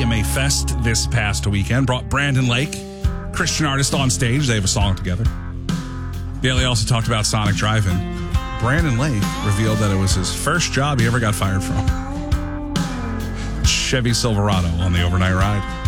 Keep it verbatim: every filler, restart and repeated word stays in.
C M A Fest this past weekend. Brought Brandon Lake, Christian artist, on stage. They have a song together. Daly also talked about Sonic Drive-In. Brandon Lake revealed that it was his first job he ever got fired from. Chevy Silverado on the overnight ride.